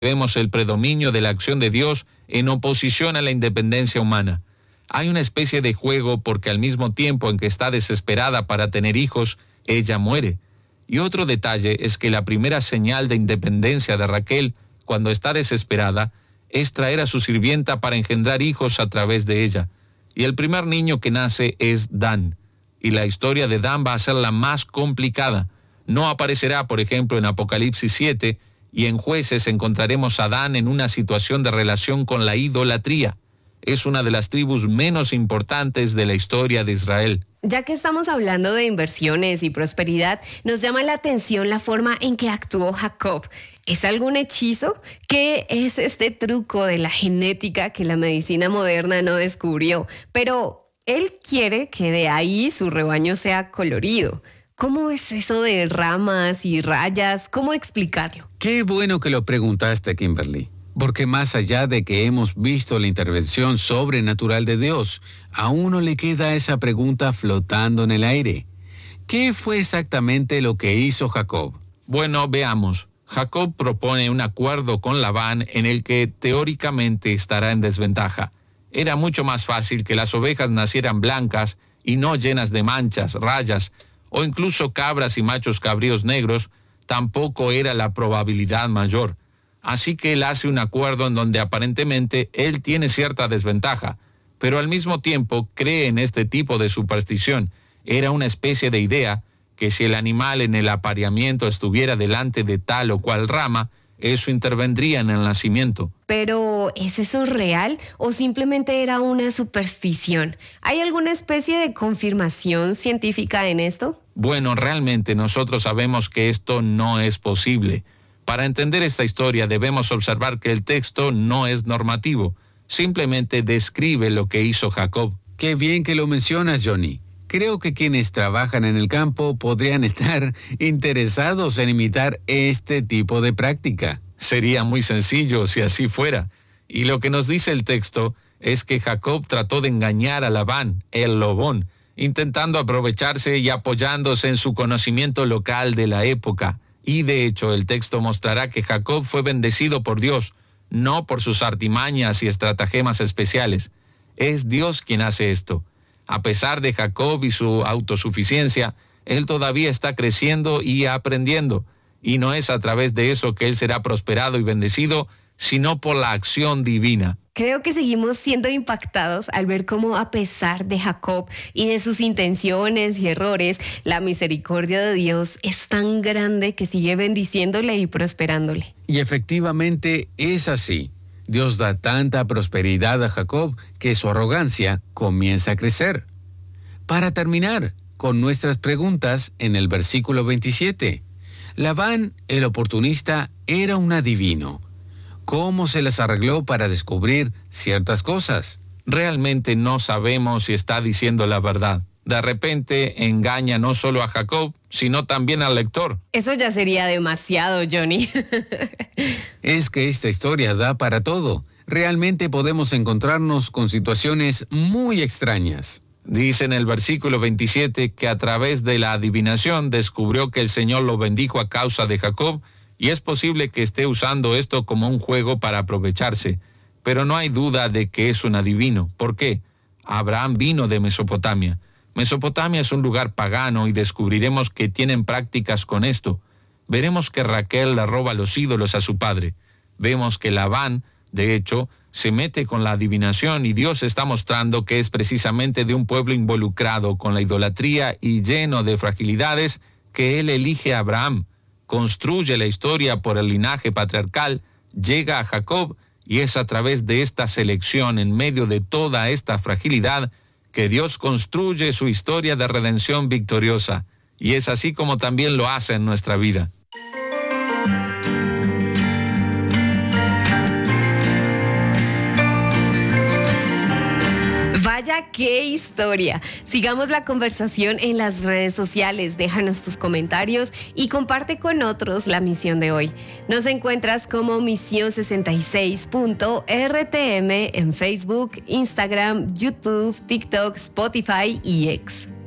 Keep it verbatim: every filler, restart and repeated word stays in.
vemos el predominio de la acción de Dios en oposición a la independencia humana. Hay una especie de juego porque al mismo tiempo en que está desesperada para tener hijos, ella muere. Y otro detalle es que la primera señal de independencia de Raquel, cuando está desesperada, es traer a su sirvienta para engendrar hijos a través de ella. Y el primer niño que nace es Dan. Y la historia de Dan va a ser la más complicada. No aparecerá, por ejemplo, en Apocalipsis siete, y en Jueces encontraremos a Dan en una situación de relación con la idolatría. Es una de las tribus menos importantes de la historia de Israel. Ya que estamos hablando de inversiones y prosperidad, nos llama la atención la forma en que actuó Jacob. ¿Es algún hechizo? ¿Qué es este truco de la genética que la medicina moderna no descubrió? Pero él quiere que de ahí su rebaño sea colorido. ¿Cómo es eso de ramas y rayas? ¿Cómo explicarlo? Qué bueno que lo preguntaste, Kimberly. Porque más allá de que hemos visto la intervención sobrenatural de Dios, a uno le queda esa pregunta flotando en el aire. ¿Qué fue exactamente lo que hizo Jacob? Bueno, veamos. Jacob propone un acuerdo con Labán en el que teóricamente estará en desventaja. Era mucho más fácil que las ovejas nacieran blancas y no llenas de manchas, rayas, o incluso cabras y machos cabríos negros. Tampoco era la probabilidad mayor. Así que él hace un acuerdo en donde aparentemente él tiene cierta desventaja, pero al mismo tiempo cree en este tipo de superstición. Era una especie de idea que si el animal en el apareamiento estuviera delante de tal o cual rama, eso intervendría en el nacimiento. Pero, ¿es eso real o simplemente era una superstición? ¿Hay alguna especie de confirmación científica en esto? Bueno, realmente nosotros sabemos que esto no es posible. Para entender esta historia debemos observar que el texto no es normativo, simplemente describe lo que hizo Jacob. Qué bien que lo mencionas, Johnny. Creo que quienes trabajan en el campo podrían estar interesados en imitar este tipo de práctica. Sería muy sencillo si así fuera. Y lo que nos dice el texto es que Jacob trató de engañar a Labán, el lobón, intentando aprovecharse y apoyándose en su conocimiento local de la época. Y de hecho, el texto mostrará que Jacob fue bendecido por Dios, no por sus artimañas y estratagemas especiales. Es Dios quien hace esto. A pesar de Jacob y su autosuficiencia, él todavía está creciendo y aprendiendo. Y no es a través de eso que él será prosperado y bendecido, sino por la acción divina. Creo que seguimos siendo impactados al ver cómo, a pesar de Jacob y de sus intenciones y errores, la misericordia de Dios es tan grande que sigue bendiciéndole y prosperándole. Y efectivamente es así. Dios da tanta prosperidad a Jacob que su arrogancia comienza a crecer. Para terminar con nuestras preguntas en el versículo veintisiete, Labán, el oportunista, era un adivino. ¿Cómo se las arregló para descubrir ciertas cosas? Realmente no sabemos si está diciendo la verdad. De repente engaña no solo a Jacob, sino también al lector. Eso ya sería demasiado, Johnny. Es que esta historia da para todo. Realmente podemos encontrarnos con situaciones muy extrañas. Dice en el versículo veintisiete que a través de la adivinación descubrió que el Señor lo bendijo a causa de Jacob, y es posible que esté usando esto como un juego para aprovecharse. Pero no hay duda de que es un adivino. ¿Por qué? Abraham vino de Mesopotamia. Mesopotamia es un lugar pagano y descubriremos que tienen prácticas con esto. Veremos que Raquel le roba los ídolos a su padre. Vemos que Labán, de hecho, se mete con la adivinación y Dios está mostrando que es precisamente de un pueblo involucrado con la idolatría y lleno de fragilidades que él elige a Abraham. Construye la historia por el linaje patriarcal, llega a Jacob y es a través de esta selección en medio de toda esta fragilidad que Dios construye su historia de redención victoriosa. Y es así como también lo hace en nuestra vida. Vaya qué historia. Sigamos la conversación en las redes sociales. Déjanos tus comentarios y comparte con otros la misión de hoy. Nos encuentras como misión sesenta y seis punto R T M en Facebook, Instagram, YouTube, TikTok, Spotify y X.